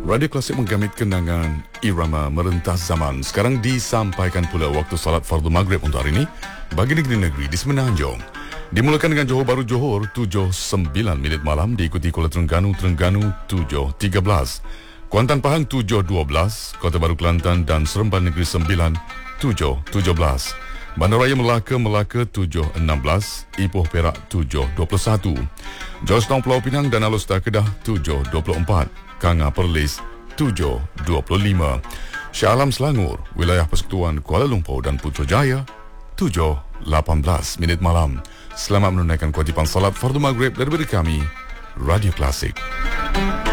Radio Klasik menggamit kenangan irama merentas zaman. Sekarang disampaikan pula waktu salat fardu maghrib untuk hari ini bagi negeri-negeri di Semenanjung. Dimulakan dengan Johor Bahru Johor 7.09 minit malam, diikuti Kuala Terengganu 7.13, Kuantan Pahang 7.12, Kota Baru Kelantan dan Seremban Negeri Sembilan 7.17, Bandaraya Melaka 7.16, Ipoh Perak 7.21, Georgetown Pulau Pinang dan Alor Kedah 7.24, Kanga Perlis 7.25, Shah Alam Selangor, Wilayah Persekutuan Kuala Lumpur dan Putrajaya 7.18 minit malam. Selamat menunaikan kewajipan salat fardu maghrib daripada kami, Radio Klasik.